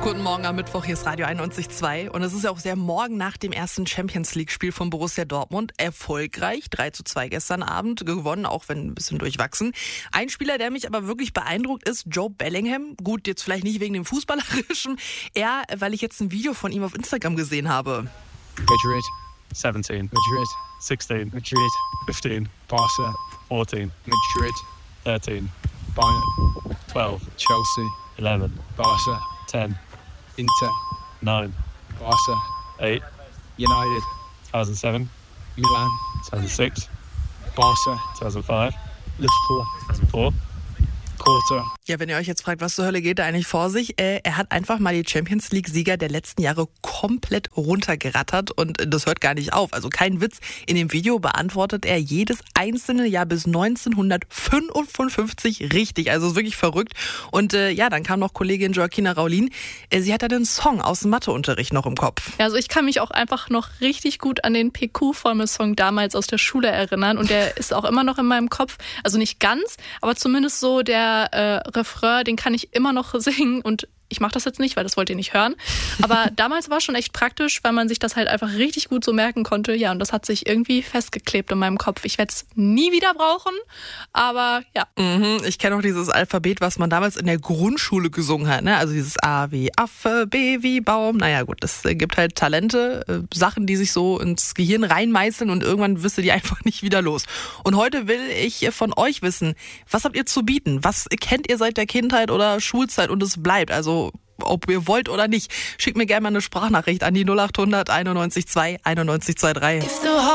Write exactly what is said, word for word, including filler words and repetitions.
Guten Morgen am Mittwoch, hier ist Radio einundneunzig Komma zwei und es ist ja auch sehr morgen nach dem ersten Champions-League-Spiel von Borussia Dortmund. Erfolgreich, drei zu zwei gestern Abend, gewonnen, auch wenn ein bisschen durchwachsen. Ein Spieler, der mich aber wirklich beeindruckt, ist Joe Bellingham. Gut, jetzt vielleicht nicht wegen dem Fußballerischen, eher, weil ich jetzt ein Video von ihm auf Instagram gesehen habe. Madrid, seventeen, Madrid, sixteen, Madrid, fifteen, Barca, fourteen, Madrid, thirteen, Bayern, twelve, Chelsea, eleven, Barca, ten, Inter, nine, Barca, eight, United, two thousand seven, Milan, two thousand six, Barca, two thousand five, Liverpool, two thousand four. Porto. Ja, wenn ihr euch jetzt fragt, was zur Hölle geht da eigentlich vor sich, äh, er hat einfach mal die Champions-League-Sieger der letzten Jahre komplett runtergerattert und das hört gar nicht auf. Also kein Witz, in dem Video beantwortet er jedes einzelne Jahr bis neunzehnhundertfünfundfünfzig richtig. Also ist wirklich verrückt. Und äh, ja, dann kam noch Kollegin Joaquina Raulin. Äh, sie hat da den Song aus dem Matheunterricht noch im Kopf. Ja, also ich kann mich auch einfach noch richtig gut an den P Q-Formel-Song damals aus der Schule erinnern und der ist auch immer noch in meinem Kopf. Also nicht ganz, aber zumindest so der äh, Refrain, den kann ich immer noch singen und ich mache das jetzt nicht, weil das wollt ihr nicht hören. Aber damals war es schon echt praktisch, weil man sich das halt einfach richtig gut so merken konnte. Ja, und das hat sich irgendwie festgeklebt in meinem Kopf. Ich werde es nie wieder brauchen, aber ja. Mhm, ich kenne auch dieses Alphabet, was man damals in der Grundschule gesungen hat. Ne? Also dieses A wie Affe, B wie Baum. Naja gut, das gibt halt Talente, äh, Sachen, die sich so ins Gehirn reinmeißeln und irgendwann wisst ihr die einfach nicht wieder los. Und heute will ich von euch wissen, was habt ihr zu bieten? Was kennt ihr seit der Kindheit oder Schulzeit und es bleibt? Also ob ihr wollt oder nicht, schickt mir gerne mal eine Sprachnachricht an die null acht hundert einundneunzig zwei einundneunzig zwei drei.